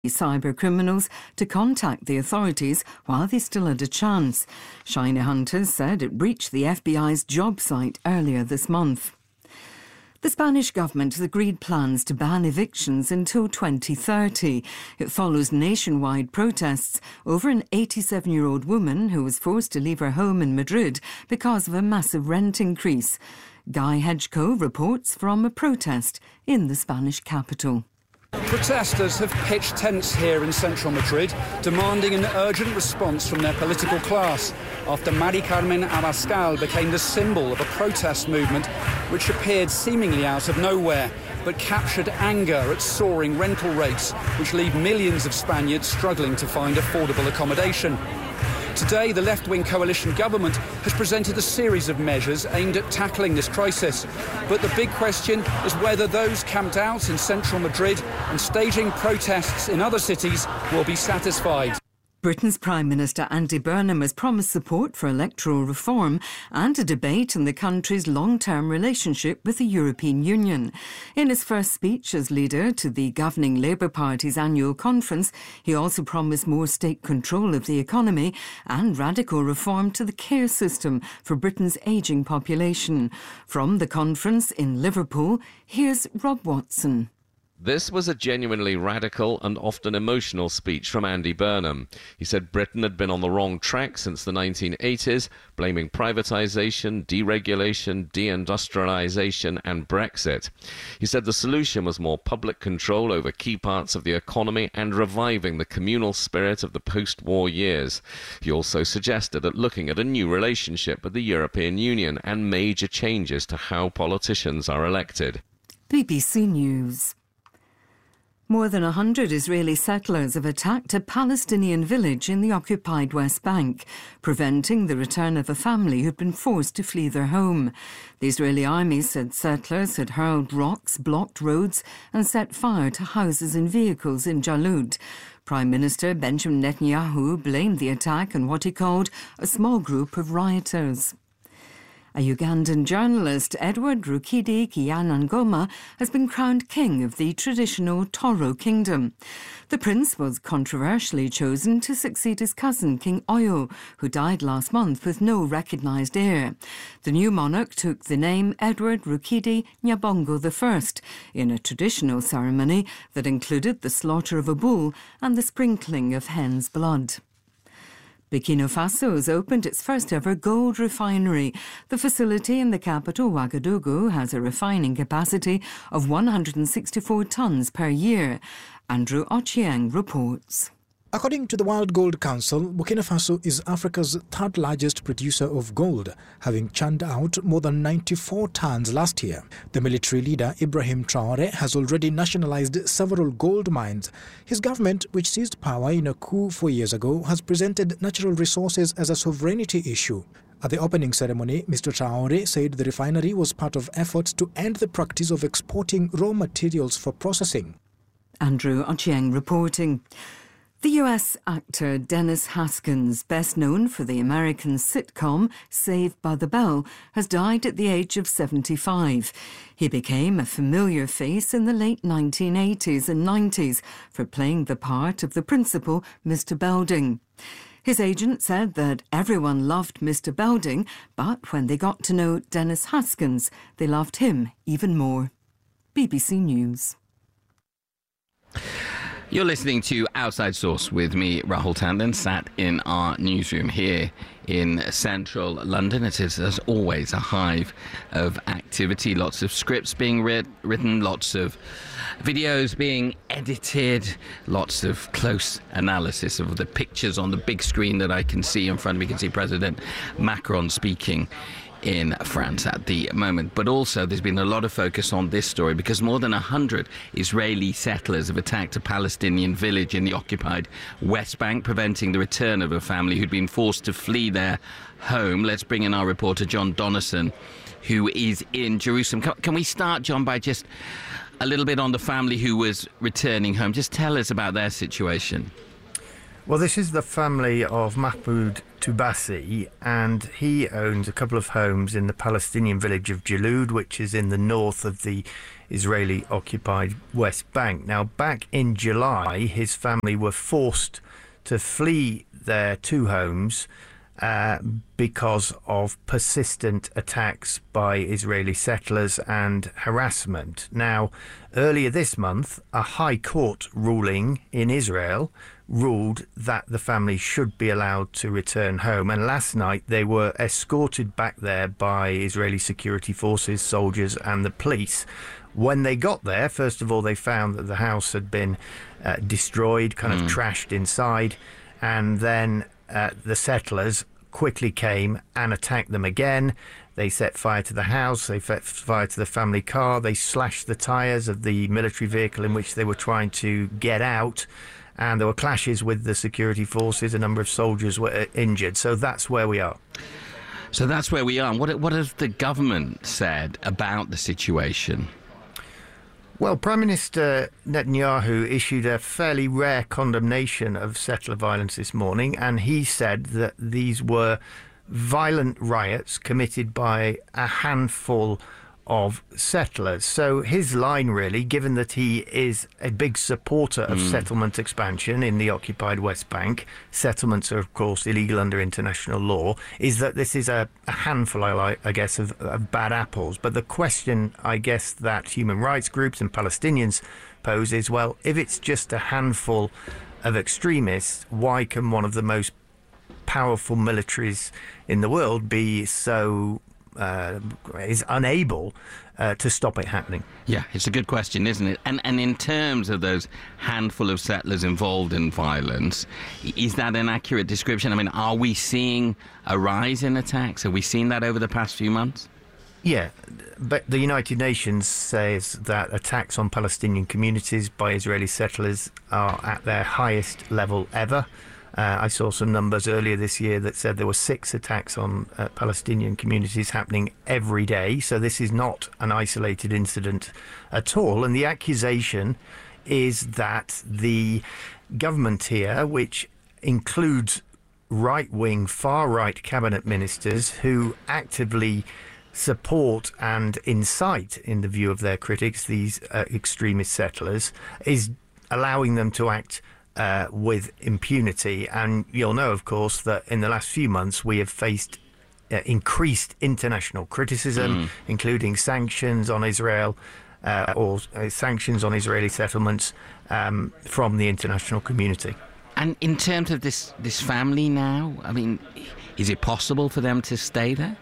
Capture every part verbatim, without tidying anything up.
cyber criminals to contact the authorities while they still had a chance. Shiny Hunters said it breached the F B I's job site earlier this month. The Spanish government has agreed plans to ban evictions until twenty thirty. It follows nationwide protests over an eighty-seven-year-old woman who was forced to leave her home in Madrid because of a massive rent increase. Guy Hedgecoe reports from a protest in the Spanish capital. Protesters have pitched tents here in central Madrid, demanding an urgent response from their political class after Mari Carmen Abascal became the symbol of a protest movement which appeared seemingly out of nowhere, but captured anger at soaring rental rates, which leave millions of Spaniards struggling to find affordable accommodation. Today, the left-wing coalition government has presented a series of measures aimed at tackling this crisis. But the big question is whether those camped out in central Madrid and staging protests in other cities will be satisfied. Britain's Prime Minister Andy Burnham has promised support for electoral reform and a debate on the country's long-term relationship with the European Union. In his first speech as leader to the governing Labour Party's annual conference, he also promised more state control of the economy and radical reform to the care system for Britain's ageing population. From the conference in Liverpool, here's Rob Watson. This was a genuinely radical and often emotional speech from Andy Burnham. He said Britain had been on the wrong track since the nineteen eighties, blaming privatisation, deregulation, deindustrialisation and Brexit. He said the solution was more public control over key parts of the economy and reviving the communal spirit of the post-war years. He also suggested that looking at a new relationship with the European Union and major changes to how politicians are elected. B B C News. More than one hundred Israeli settlers have attacked a Palestinian village in the occupied West Bank, preventing the return of a family who'd been forced to flee their home. The Israeli army said settlers had hurled rocks, blocked roads and set fire to houses and vehicles in Jalud. Prime Minister Benjamin Netanyahu blamed the attack on what he called a small group of rioters. A Ugandan journalist, Edward Rukidi Kyanangoma, has been crowned king of the traditional Toro kingdom. The prince was controversially chosen to succeed his cousin, King Oyo, who died last month with no recognised heir. The new monarch took the name Edward Rukidi Nyabongo the First in a traditional ceremony that included the slaughter of a bull and the sprinkling of hen's blood. Burkina Faso has opened its first ever gold refinery. The facility in the capital, Ouagadougou, has a refining capacity of one hundred sixty-four tonnes per year. Andrew Ochieng reports. According to the World Gold Council, Burkina Faso is Africa's third largest producer of gold, having churned out more than ninety-four tonnes last year. The military leader, Ibrahim Traoré, has already nationalised several gold mines. His government, which seized power in a coup four years ago, has presented natural resources as a sovereignty issue. At the opening ceremony, Mister Traoré said the refinery was part of efforts to end the practice of exporting raw materials for processing. Andrew Ochieng reporting. The U S actor Dennis Haskins, best known for the American sitcom Saved by the Bell, has died at the age of seventy-five. He became a familiar face in the late nineteen eighties and nineties for playing the part of the principal, Mister Belding. His agent said that everyone loved Mister Belding, but when they got to know Dennis Haskins, they loved him even more. B B C News. You're listening to Outside Source with me, Rahul Tandon, sat in our newsroom here in central London. It is, as always, a hive of activity. Lots of scripts being writ- written, lots of videos being edited, lots of close analysis of the pictures on the big screen that I can see in front of me. You can see President Macron speaking in France at the moment. But also there's been a lot of focus on this story because more than one hundred Israeli settlers have attacked a Palestinian village in the occupied West Bank, preventing the return of a family who'd been forced to flee their home. Let's bring in our reporter John Donnison, who is in Jerusalem. Can, can we start, John, by just a little bit on the family who was returning home? Just tell us about their situation. Well, this is the family of Mahmoud Toubasi, and he owns a couple of homes in the Palestinian village of Jalud, which is in the north of the Israeli-occupied West Bank. Now, back in July, his family were forced to flee their two homes uh, because of persistent attacks by Israeli settlers and harassment. Now, earlier this month, a High Court ruling in Israel ruled that the family should be allowed to return home. And last night, they were escorted back there by Israeli security forces, soldiers, and the police. When they got there, first of all, they found that the house had been uh, destroyed, kind mm. of trashed inside. And then uh, the settlers quickly came and attacked them again. They set fire to the house, they set fire to the family car, they slashed the tyres of the military vehicle in which they were trying to get out, and there were clashes with the security forces. A number of soldiers were injured. So that's where we are. So that's where we are. What, what has the government said about the situation? Well, Prime Minister Netanyahu issued a fairly rare condemnation of settler violence this morning, and he said that these were violent riots committed by a handful of settlers. So his line, really, given that he is a big supporter of mm. settlement expansion in the occupied West Bank, settlements are, of course, illegal under international law, is that this is a, a handful, I, like, I guess, of, of bad apples. But the question, I guess, that human rights groups and Palestinians pose is, well, if it's just a handful of extremists, why can one of the most powerful militaries in the world be so Uh, is unable uh, to stop it happening? Yeah, it's a good question, isn't it? And and in terms of those handful of settlers involved in violence, is that an accurate description? I mean, are we seeing a rise in attacks? Have we seen that over the past few months? Yeah, but the United Nations says that attacks on Palestinian communities by Israeli settlers are at their highest level ever. Uh, I saw some numbers earlier this year that said there were six attacks on uh, Palestinian communities happening every day. So this is not an isolated incident at all. And the accusation is that the government here, which includes right-wing, far-right cabinet ministers who actively support and incite, in the view of their critics, these uh, extremist settlers, is allowing them to act Uh, with impunity. And you'll know, of course, that in the last few months we have faced uh, increased international criticism, mm. including sanctions on Israel uh, or uh, sanctions on Israeli settlements um, from the international community. And in terms of this, this family now, I mean, is it possible for them to stay there?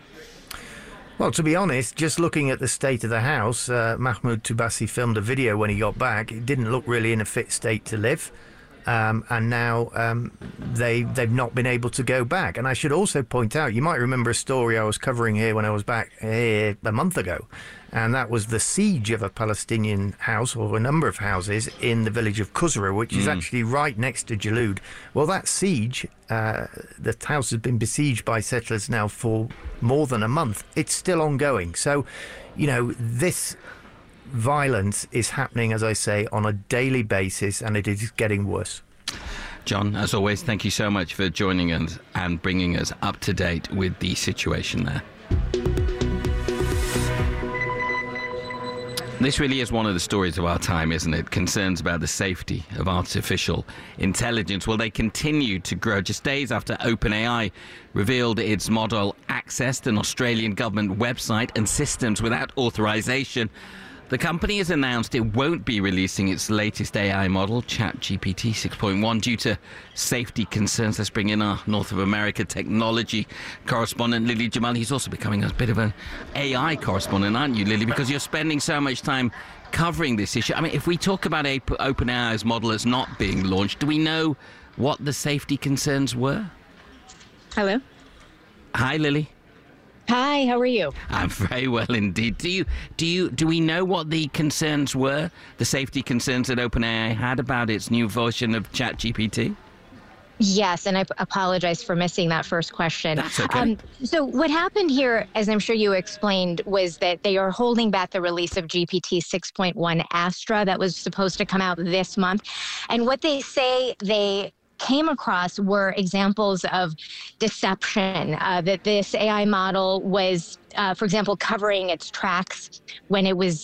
Well, to be honest, just looking at the state of the house, uh, Mahmoud Toubassi filmed a video when he got back. It didn't look really in a fit state to live. Um, and now um, they, they've not been able to go back. And I should also point out, you might remember a story I was covering here when I was back here a month ago, and that was the siege of a Palestinian house, or a number of houses, in the village of Kusra, which mm. is actually right next to Jalud. Well, that siege, uh, the house has been besieged by settlers now for more than a month. It's still ongoing. So, you know, this violence is happening, as I say, on a daily basis, and it is getting worse. John, as always, thank you so much for joining us and bringing us up to date with the situation there. This really is one of the stories of our time, isn't it? Concerns about the safety of artificial intelligence. Well, they continue to grow. Just days after OpenAI revealed its model accessed an Australian government website and systems without authorization, the company has announced it won't be releasing its latest A I model, ChatGPT six point one, due to safety concerns. Let's bring in our North of America technology correspondent, Lily Jamal. He's also becoming a bit of an A I correspondent, aren't you, Lily? Because you're spending so much time covering this issue. I mean, if we talk about OpenAI's model that's not being launched, do we know what the safety concerns were? Hello. Hi, Lily. Hi, how are you? I'm very well indeed. Do you do you do we know what the concerns were, the safety concerns that OpenAI had about its new version of ChatGPT? Yes, and I p- apologize for missing that first question. That's okay. Um, so what happened here, as I'm sure you explained, was that they are holding back the release of G P T six point one Astra that was supposed to come out this month. And what they say they came across were examples of deception, uh, that this A I model was, uh, for example, covering its tracks when it was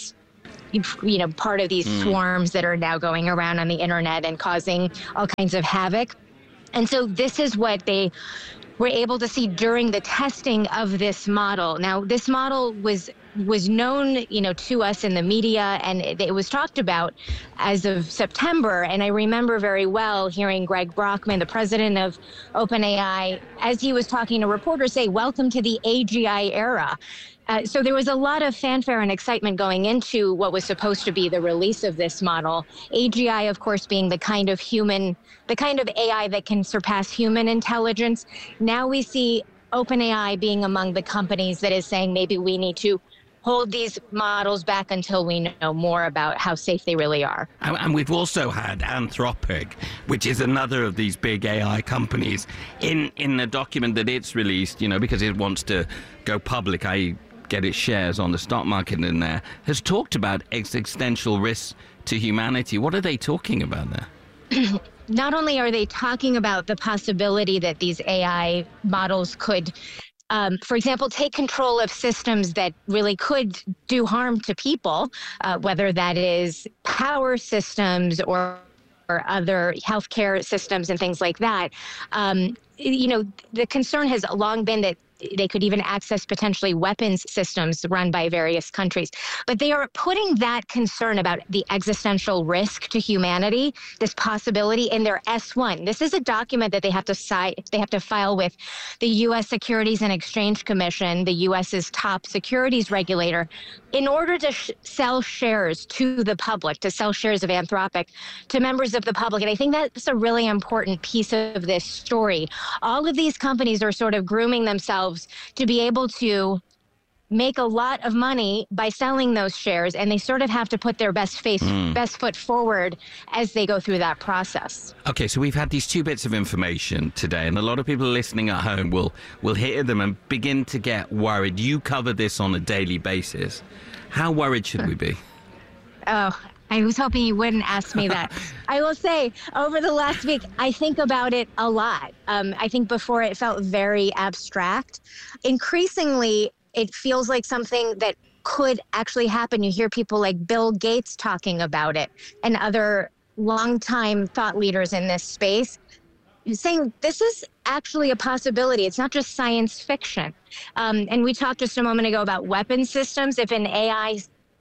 you know, part of these mm. swarms that are now going around on the internet and causing all kinds of havoc. And so this is what they were able to see during the testing of this model. Now, this model was was known, you know, to us in the media, and it, it was talked about as of September. And I remember very well hearing Greg Brockman, the president of OpenAI, as he was talking to reporters, say, "Welcome to the A G I era." Uh, so there was a lot of fanfare and excitement going into what was supposed to be the release of this model. A G I, of course, being the kind of human, the kind of A I that can surpass human intelligence. Now we see OpenAI being among the companies that is saying maybe we need to hold these models back until we know more about how safe they really are. And, and we've also had Anthropic, which is another of these big A I companies, in, in the document that it's released, you know, because it wants to go public, I get its shares on the stock market in there, has talked about existential risks to humanity. What are they talking about there? Not only are they talking about the possibility that these A I models could Um, for example, take control of systems that really could do harm to people, uh, whether that is power systems or, or other healthcare systems and things like that. Um, you know, the concern has long been that they could even access potentially weapons systems run by various countries. But they are putting that concern about the existential risk to humanity, this possibility, in their S one. This is a document that they have to si- they have to file with the U S Securities and Exchange Commission, the U S's top securities regulator, in order to sh- sell shares to the public, to sell shares of Anthropic to members of the public. And I think that's a really important piece of this story. All of these companies are sort of grooming themselves to be able to make a lot of money by selling those shares, and they sort of have to put their best face, mm. best foot forward as they go through that process. Okay, so we've had these two bits of information today, and a lot of people listening at home will will hear them and begin to get worried. You cover this on a daily basis. How worried should we be? Oh, I was hoping you wouldn't ask me that. I will say, over the last week, I think about it a lot. Um, I think before it felt very abstract. Increasingly, it feels like something that could actually happen. You hear people like Bill Gates talking about it and other longtime thought leaders in this space saying this is actually a possibility. It's not just science fiction. Um, and we talked just a moment ago about weapon systems. If an A I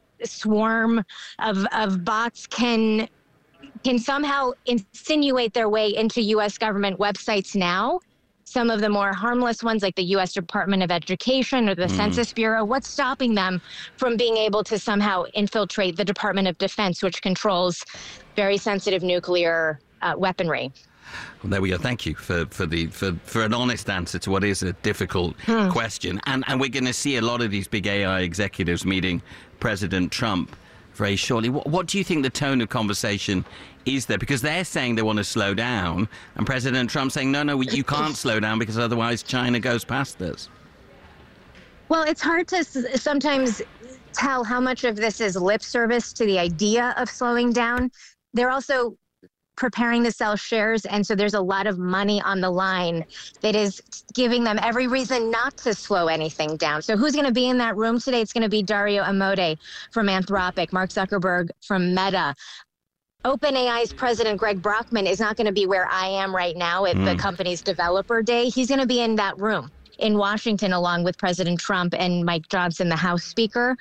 swarm of, of bots can can somehow insinuate their way into U S government websites now, some of the more harmless ones like the U S Department of Education or the mm. Census Bureau, what's stopping them from being able to somehow infiltrate the Department of Defense, which controls very sensitive nuclear uh, weaponry? Well, there we go. Thank you for, for the for, for an honest answer to what is a difficult hmm. question. And and we're going to see a lot of these big A I executives meeting President Trump very shortly. What, what do you think the tone of conversation is there? Because they're saying they want to slow down, and President Trump saying, no, no, you can't slow down because otherwise China goes past us. Well, it's hard to s- sometimes tell how much of this is lip service to the idea of slowing down. They're also preparing to sell shares, and so there's a lot of money on the line that is giving them every reason not to slow anything down. So who's going to be in that room today? It's going to be Dario Amodei from Anthropic, Mark Zuckerberg from Meta. OpenAI's president, Greg Brockman, is not going to be where I am right now at mm. the company's developer day. He's going to be in that room in Washington along with President Trump and Mike Johnson, the House Speaker.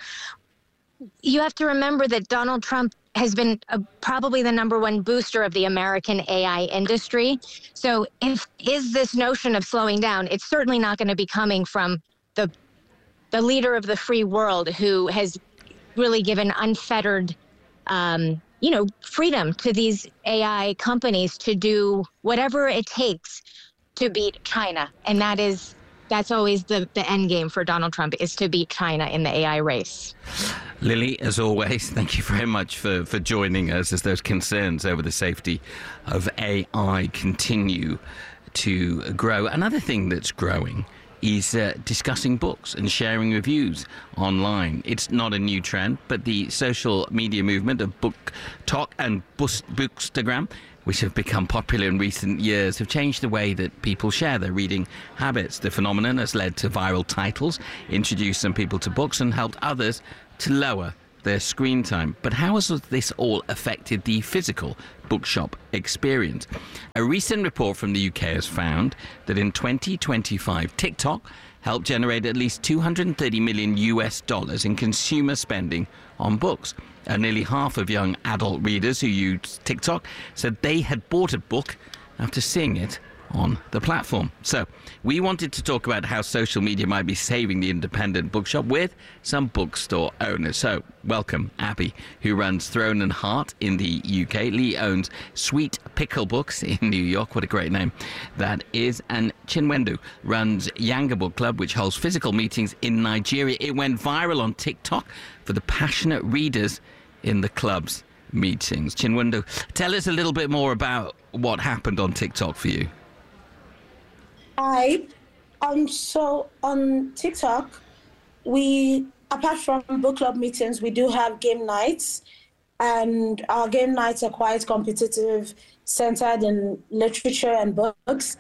You have to remember that Donald Trump has been uh, probably the number one booster of the American A I industry. So if is this notion of slowing down, it's certainly not going to be coming from the the leader of the free world who has really given unfettered, um, you know, freedom to these A I companies to do whatever it takes to beat China. And that is that's always the, the end game for Donald Trump, is to beat China in the A I race. Lily, as always, thank you very much for, for joining us as those concerns over the safety of A I continue to grow. Another thing that's growing is uh, discussing books and sharing reviews online. It's not a new trend, but the social media movement of Book Talk and Bookstagram, which have become popular in recent years, have changed the way that people share their reading habits. The phenomenon has led to viral titles, introduced some people to books, and helped others to lower their screen time. But how has this all affected the physical bookshop experience? A recent report from the U K has found that in twenty twenty-five, TikTok helped generate at least two hundred thirty million U S dollars in consumer spending on books. And nearly half of young adult readers who use TikTok said they had bought a book after seeing it on the platform. So we wanted to talk about how social media might be saving the independent bookshop with some bookstore owners. So welcome Abby, who runs Throne and Heart in the U K. Lee owns Sweet Pickle Books in New York. What a great name that is. And Chinwendu runs Yanga Book Club, which holds physical meetings in Nigeria. It went viral on TikTok for the passionate readers in the club's meetings. Chinwendu, tell us a little bit more about what happened on TikTok for you. Hi. Um, so on TikTok, we, apart from book club meetings, we do have game nights. And our game nights are quite competitive, centered in literature and books.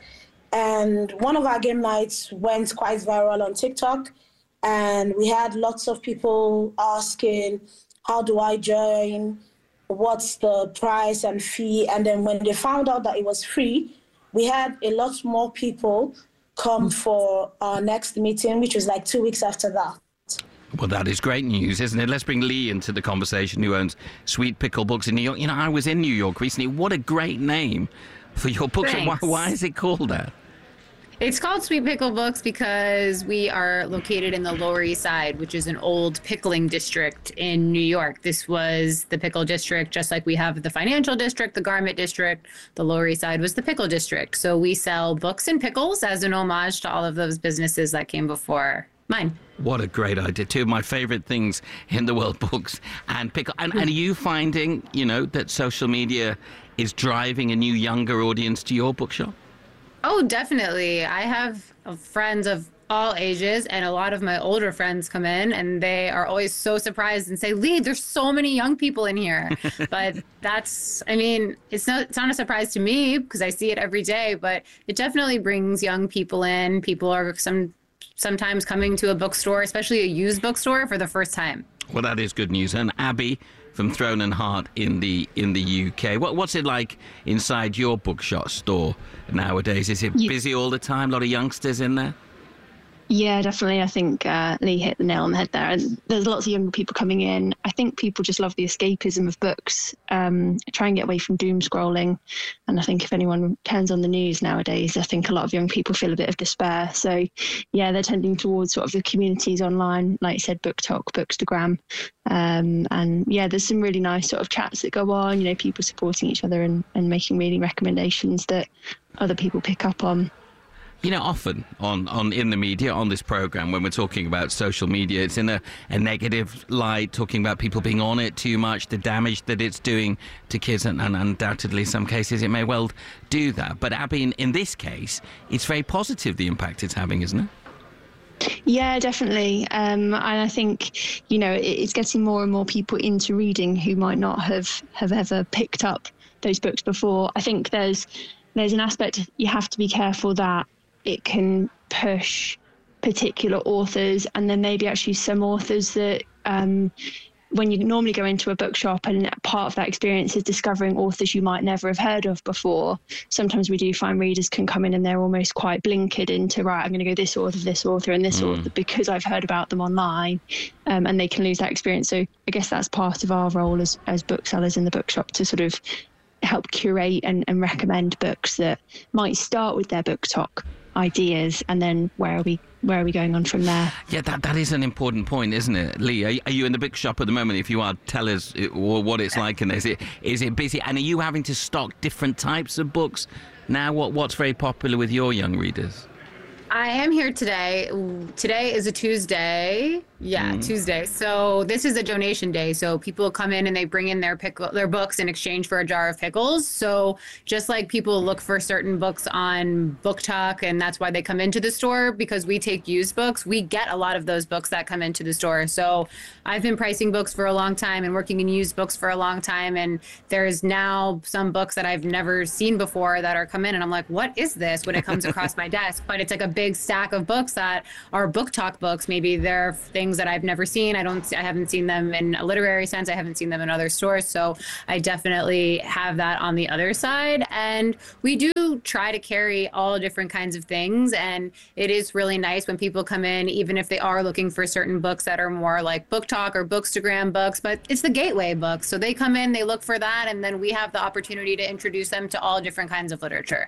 And one of our game nights went quite viral on TikTok. And we had lots of people asking, how do I join? What's the price and fee? And then when they found out that it was free, we had a lot more people come for our next meeting, which was like two weeks after that. Well, that is great news, isn't it? Let's bring Lee into the conversation, who owns Sweet Pickle Books in New York. You know, I was in New York recently. What a great name for your books. Why, why is it called that? It's called Sweet Pickle Books because we are located in the Lower East Side, which is an old pickling district in New York. This was the pickle district, just like we have the financial district, the garment district. The Lower East Side was the pickle district. So we sell books and pickles as an homage to all of those businesses that came before mine. What a great idea. Two of my favorite things in the world, books and pickle. And, and are you finding, you know, that social media is driving a new younger audience to your bookshop? Oh, definitely. I have friends of all ages, and a lot of my older friends come in and they are always so surprised and say, Lee, there's so many young people in here. But that's, I mean, it's not, it's not a surprise to me because I see it every day, but it definitely brings young people in. People are some sometimes coming to a bookstore, especially a used bookstore, for the first time. Well, that is good news. And Abby from Throne and Heart in the in the U K. What what's it like inside your bookshop store nowadays? Is it busy all the time? A lot of youngsters in there? Yeah, definitely. I think uh, Lee hit the nail on the head there. There's lots of younger people coming in. I think people just love the escapism of books, um, try and get away from doom scrolling. And I think if anyone turns on the news nowadays, I think a lot of young people feel a bit of despair. So, yeah, they're tending towards sort of the communities online, like you said, BookTok, Bookstagram. Um, and, yeah, there's some really nice sort of chats that go on, you know, people supporting each other and, and making reading recommendations that other people pick up on. You know, often on, on in the media, on this programme, when we're talking about social media, it's in a, a negative light, talking about people being on it too much, the damage that it's doing to kids, and, and undoubtedly in some cases it may well do that. But Abby, in, in this case, it's very positive, the impact it's having, isn't it? Yeah, definitely. Um, and I think, you know, it, it's getting more and more people into reading who might not have, have ever picked up those books before. I think there's there's an aspect you have to be careful that it can push particular authors, and then maybe actually some authors that um, when you normally go into a bookshop and part of that experience is discovering authors you might never have heard of before, sometimes we do find readers can come in and they're almost quite blinkered into, right, I'm going to go this author, this author and this mm. author because I've heard about them online, um, and they can lose that experience. So I guess that's part of our role as, as booksellers in the bookshop, to sort of help curate and, and recommend books that might start with their BookTok ideas, and then where are we where are we going on from there? Yeah, that that is an important point, isn't it, Lee? Are, are you in the bookshop at the moment? If you are, tell us what it's like, and is it is it busy? And are you having to stock different types of books now? What what's very popular with your young readers? I am here today. Today is a Tuesday. Yeah, mm. Tuesday. So this is a donation day. So people come in and they bring in their pickle, their books in exchange for a jar of pickles. So just like people look for certain books on BookTok, and that's why they come into the store, because we take used books, we get a lot of those books that come into the store. So I've been pricing books for a long time and working in used books for a long time. And there's now some books that I've never seen before that are come in, and I'm like, what is this when it comes across my desk? But it's like a big stack of books that are BookTok books. Maybe they're things things that I've never seen. I don't, I haven't seen them in a literary sense. I haven't seen them in other stores. So I definitely have that on the other side. And we do try to carry all different kinds of things. And it is really nice when people come in, even if they are looking for certain books that are more like Book Talk or Bookstagram books, but it's the gateway books. So they come in, they look for that, and then we have the opportunity to introduce them to all different kinds of literature.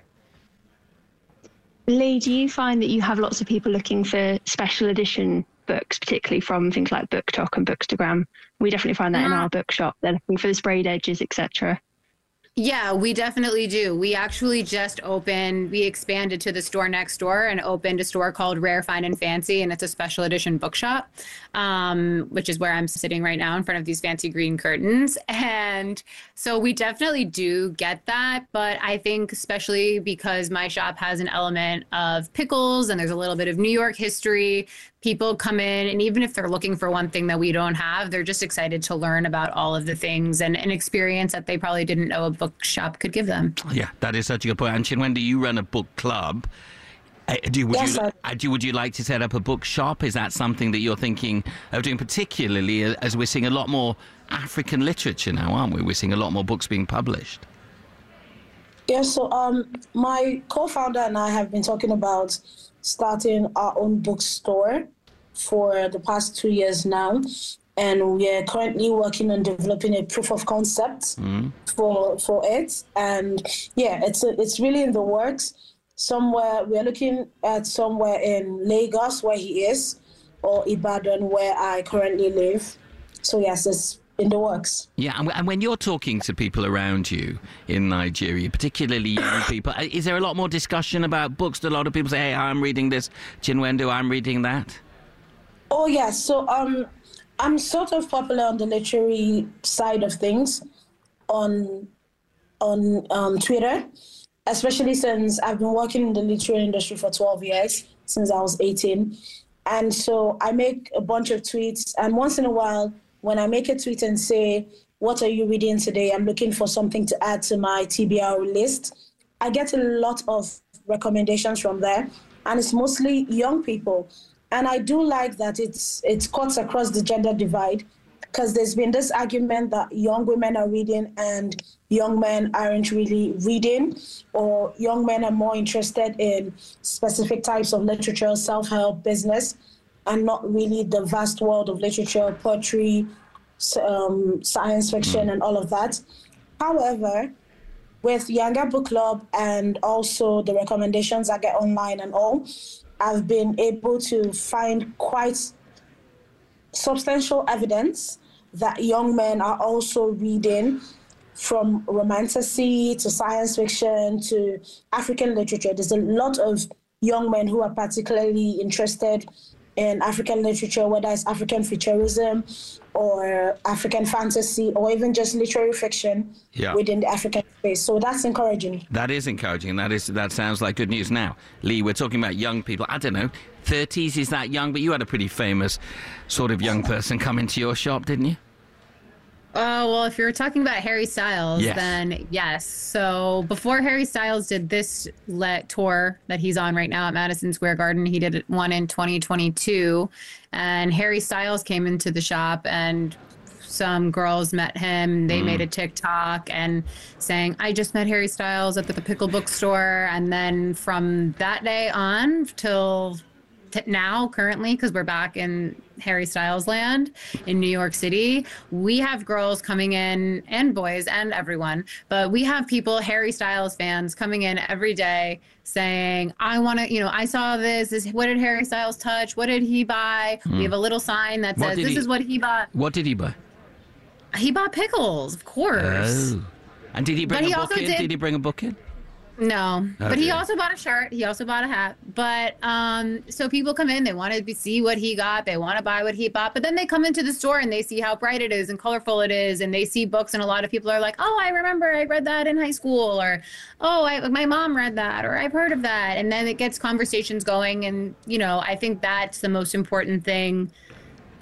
Lee, do you find that you have lots of people looking for special edition books, particularly from things like Book Talk and Bookstagram? We definitely find that yeah. in our bookshop. They're looking for the sprayed edges, et cetera. Yeah, we definitely do. We actually just opened, we expanded to the store next door and opened a store called Rare, Fine and Fancy, and it's a special edition bookshop, um, which is where I'm sitting right now in front of these fancy green curtains. And so we definitely do get that, but I think especially because my shop has an element of pickles and there's a little bit of New York history, people come in, and even if they're looking for one thing that we don't have, they're just excited to learn about all of the things and an experience that they probably didn't know a bookshop could give them. Yeah, that is such a good point. And Chinwendu, you run a book club. Uh, do, would, yes, you, uh, do, would you like to set up a bookshop? Is that something that you're thinking of doing, particularly as we're seeing a lot more African literature now, aren't we? We're seeing a lot more books being published. Yeah, so um, my co-founder and I have been talking about starting our own bookstore for the past two years now, and we are currently working on developing a proof of concept mm. for for it. And yeah, it's a, it's really in the works. Somewhere we're looking at somewhere in Lagos where he is, or Ibadan where I currently live. So yes, it's in the works. Yeah, and when you're talking to people around you in Nigeria, particularly young people, is there a lot more discussion about books? Do a lot of people say, hey, I'm reading this, Chinwendu, I'm reading that? Oh, yes. So um, I'm sort of popular on the literary side of things on, on um, Twitter, especially since I've been working in the literary industry for twelve years, since I was eighteen. And so I make a bunch of tweets, and once in a while, when I make a tweet and say, what are you reading today? I'm looking for something to add to my T B R list. I get a lot of recommendations from there, and it's mostly young people. And I do like that it's it cuts across the gender divide, because there's been this argument that young women are reading and young men aren't really reading, or young men are more interested in specific types of literature, self-help, business, and not really the vast world of literature, poetry, um, science fiction, and all of that. However, with Yanga Book Club and also the recommendations I get online and all, I've been able to find quite substantial evidence that young men are also reading, from romantasy to science fiction to African literature. There's a lot of young men who are particularly interested in African literature, whether it's African futurism or African fantasy or even just literary fiction yeah. within the African space. So that's encouraging. That is encouraging. That is that sounds like good news. Now, Lee, we're talking about young people. I don't know, thirties, is that young? But you had a pretty famous sort of young person come into your shop, didn't you? Uh, well, if you're talking about Harry Styles, yes. then yes. So before Harry Styles did this let tour that he's on right now at Madison Square Garden, he did one in twenty twenty-two, and Harry Styles came into the shop, and some girls met him. They mm. made a TikTok and saying, I just met Harry Styles at the, the Pickle Bookstore. And then from that day on till t- now, currently, because we're back in Harry Styles land in New York City, we have girls coming in, and boys and everyone, but we have people, Harry Styles fans, coming in every day saying, I want to, you know, I saw this, this, what did Harry Styles touch? What did he buy? Mm. We have a little sign that says, this he, is what he bought. What did he buy? He bought pickles, of course. Oh. And did he bring but a he book in? Did... did he bring a book in? No, okay. But he also bought a shirt. He also bought a hat. But um, so people come in, they want to see what he got. They want to buy what he bought. But then they come into the store and they see how bright it is and colorful it is. And they see books. And a lot of people are like, oh, I remember I read that in high school. Or, oh, I, my mom read that. Or I've heard of that. And then it gets conversations going. And, you know, I think that's the most important thing that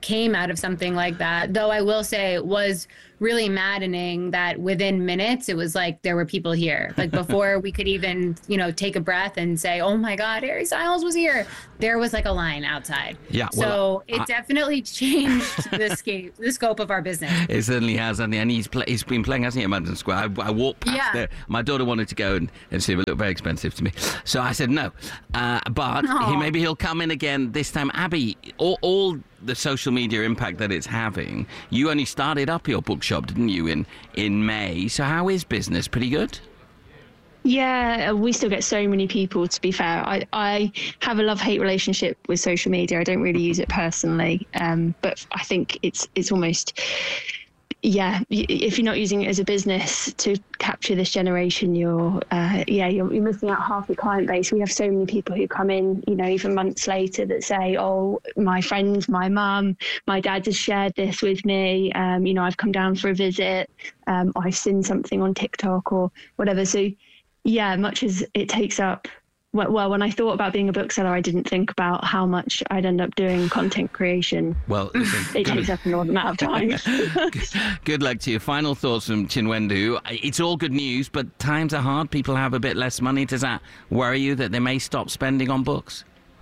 came out of something like that. Though I will say it was really maddening that within minutes, it was like there were people here. Like before we could even, you know, take a breath and say, oh my God, Harry Styles was here. There was like a line outside. Yeah. Well, so I, it definitely changed the scope, the scope of our business. It certainly has, and, and he's, play, he's been playing, hasn't he, at Madison Square? I, I walked past Yeah. there. My daughter wanted to go and, and see him. It looked very expensive to me. So I said no. Uh, but Aw. he, maybe he'll come in again this time. Abby, all, all the social media impact that it's having, you only started up your bookshop, didn't you, in, in May. So how is business? Pretty good? Yeah, we still get so many people, to be fair. I, I have a love-hate relationship with social media. I don't really use it personally, um, but I think it's it's almost... Yeah, if you're not using it as a business to capture this generation, you're, uh, yeah, you're, you're missing out half your client base. We have so many people who come in, you know, even months later that say, oh, my friend, my mum, my dad has shared this with me. Um, you know, I've come down for a visit. Um, I've seen something on TikTok or whatever. So, yeah, much as it takes up. Well, when I thought about being a bookseller, I didn't think about how much I'd end up doing content creation. Well, listen, it takes up an odd amount of time. Good luck to you. Final thoughts from Chinwendu. It's all good news, but times are hard. People have a bit less money. Does that worry you that they may stop spending on books?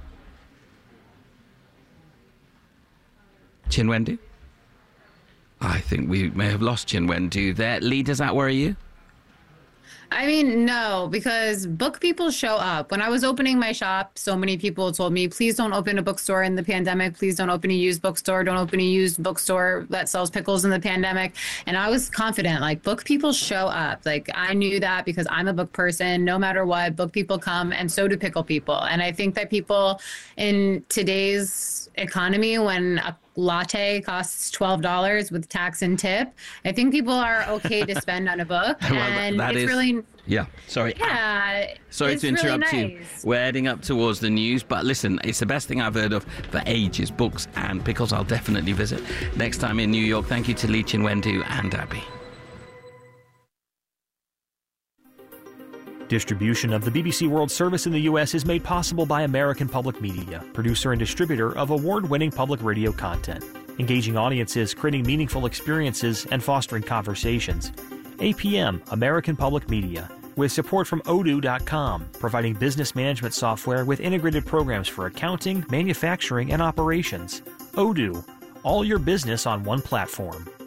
Chinwendu? I think we may have lost Chinwendu there. Lee, does that worry you? I mean, no, because book people show up. When I was opening my shop, so many people told me, please don't open a bookstore in the pandemic. Please don't open a used bookstore. Don't open a used bookstore that sells pickles in the pandemic. And I was confident, like, book people show up. Like, I knew that because I'm a book person. No matter what, book people come, and so do pickle people. And I think that people in today's economy, when a latte costs twelve dollars with tax and tip, I think people are okay to spend on a book. Well, and that it's is, really... Yeah, sorry. Yeah. Sorry it's to interrupt really you. nice. We're heading up towards the news, but listen, it's the best thing I've heard of for ages. Books and pickles. I'll definitely visit next time in New York. Thank you to Lee Chinwendu and Abby. Distribution of the B B C World Service in the U S is made possible by American Public Media, producer and distributor of award-winning public radio content, engaging audiences, creating meaningful experiences, and fostering conversations. A P M, American Public Media, with support from Odoo dot com, providing business management software with integrated programs for accounting, manufacturing, and operations. Odoo, all your business on one platform.